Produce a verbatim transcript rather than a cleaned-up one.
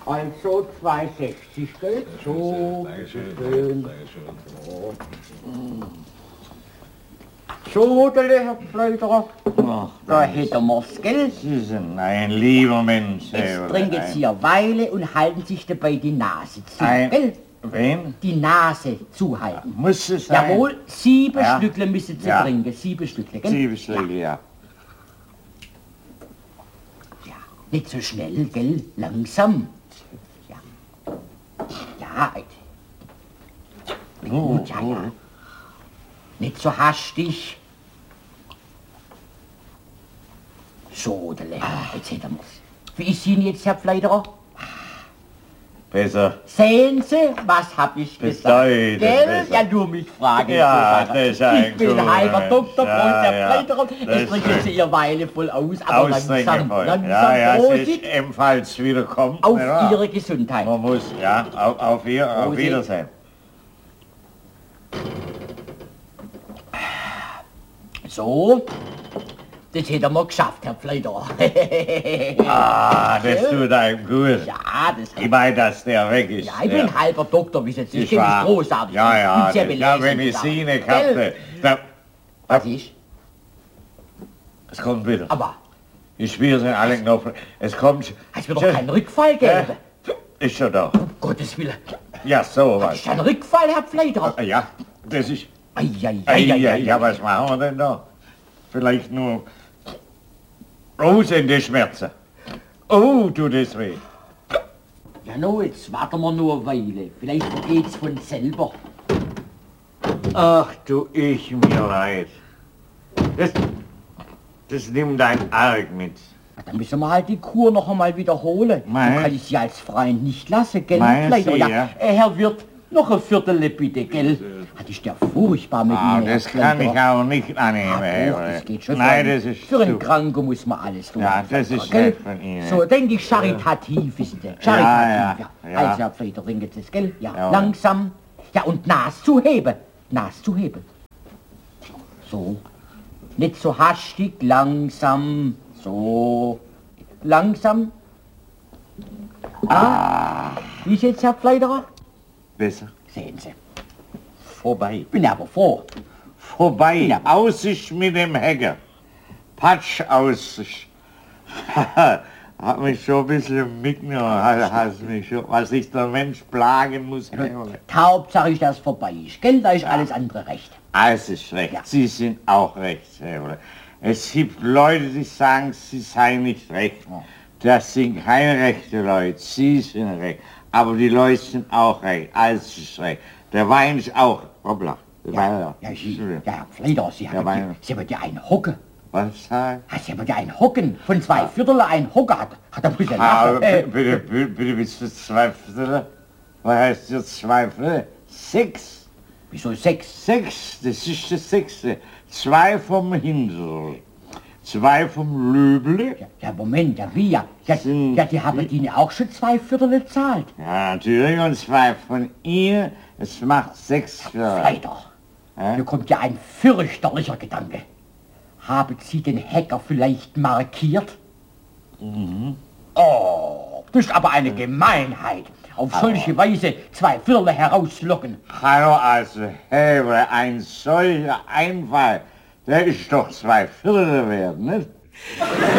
Also zwei sechzig, gell? So, schön. So, so der Herr Pfleuderer. Ach, Da hätten wir's, gell? Sie sind ein lieber Mensch. Jetzt trinken Sie eine Weile und halten sich dabei die Nase zu, Ein- gell? Wen? Die Nase zuhalten. Muss es sein? Jawohl, sieben Ja. Stückle müssen Sie Ja. trinken, sieben Stückle, gell? Sieben Stücke, ja. Ja, nicht so schnell, gell? Langsam. Ja. Ja, gut, ja, ja. Nicht so hastig. So, der Lehrer, jetzt hätten wir's. Wie ist Ihnen jetzt, Herr Pfleuderer? Besser. Sehen Sie, was hab ich gesagt? Bedeutend Gell? besser. Ja, nur mich fragen. Ja, Sie, das ist ein Ich bin guter halber Mensch. Doktor, Ja, Prost, Herr ja. Pfleuderer. Das Jetzt trinken ist- Sie Ihr Weile voll aus, aber langsam, Ausdrängevoll. langsam, Ja, ja, es Prosit. ist ebenfalls wiederkommen. Auf ja. Ihre Gesundheit. Man muss, ja, auf, auf, ihr, auf Prosit. Wiedersehen. So, das hätten wir geschafft, Herr Pfleuderer. Ah, das tut einem gut. Ja, das Ich meine, dass der weg ist. Ja, ich bin ja. halber Doktor, wissen Sie. Ich Ist kenne mich wahr. großartig. Ja, ja, Bin sehr das, ja, belesen, wenn ich ja. Sie nicht Gell? hatte, da, Was ist? es kommt wieder. Aber Die Spiele sind alle Knopf. Es kommt. es wird doch keinen Rückfall geben. Ist schon da. Um Gottes Willen. Ja, so Das was. ist ein Rückfall, Herr Pfleuderer. Ja, das ist. Ei, ei, Ja, ei, ei, ja, ei, ja, was machen wir denn da? Vielleicht nur rosende Schmerzen. Oh, tut es weh. Ja, no, jetzt warten wir nur eine Weile. Vielleicht geht's von selber. Ach du, ich mir leid. Das, das nimmt ein Arg mit. Ja, dann müssen wir halt die Kur noch einmal wiederholen. Mein- Du kannst sie als Freund nicht lassen, gell? Meinen Pfleuderer? Sie, ja. ja? Äh, Herr Wirt, noch ein Viertel bitte, gell? Ah, das ist ja furchtbar mit Ah, Ihnen, Herr das kann ich Pfleuderer. auch nicht annehmen. Ah, Herr doch, Ole. das geht schon. Nein, für das einen- ist Für einen zu- Kranken muss man alles tun. Ja, Herr das ist Pfleuderer, nett gell? von Ihnen. So, denke ich, charitativ, wissen Sie. Charitativ, ja, ja. ja. Also, Herr Pfleuderer, trinken Sie das, gell? Ja, Ja. langsam. Ja, und Nas zu heben. Nas zu heben. So. Nicht so hastig, langsam. So. Langsam. Ah. Wie ist jetzt, Herr Pfleuderer? Besser. Sehen Sie. Vorbei. Bin aber froh. Vorbei. Ja. Aussicht mit dem Hecker. Patsch Aussicht. Hat mich schon ein bisschen mitgenommen. Hat, hat mich schon, was sich der Mensch plagen muss. Herr Ole. Die Hauptsache ist, dass es vorbei ist. Gell, da ist alles andere recht. Alles ist recht. Ja. Sie sind auch recht, Herr Ole. Es gibt Leute, die sagen, sie seien nicht recht. Das sind keine rechte Leute. Sie sind recht. Aber die Leute sind auch recht. Alles ist recht. Der Wein ist auch. Hoppla. Der Wein, Ja, Sie, ja, Herr Pfleuderer, Sie Ja, haben, meine- die, Sie haben ja einen Hocken. Was sagen? Ah, Sie haben ja einen Hocken. Von zwei Viertel ein Hocker hat. Hat er müssen Ah, lachen. Äh, bitte, bitte, bitte, bist du zwei Viertel? Was heißt jetzt zwei Viertel? Sechs. wieso sechs? Sechs, das ist das Sechste. Zwei vom Hinterl. Zwei vom Löble. Ja, ja, Moment, ja, wie, ja. Ja, Sind- ja die haben Ihnen auch schon zwei Viertel gezahlt. Ja, natürlich, und zwei von ihr. Es macht sechs Viertel. Leider. Hä? Mir kommt ja ein fürchterlicher Gedanke. Haben Sie den Hacker vielleicht markiert? Mhm. Oh, das ist aber eine Gemeinheit. Auf solche Weise zwei Viertel herauslocken. Hallo, also, hey, ein solcher Einfall, der ist doch zwei Viertel wert, nicht?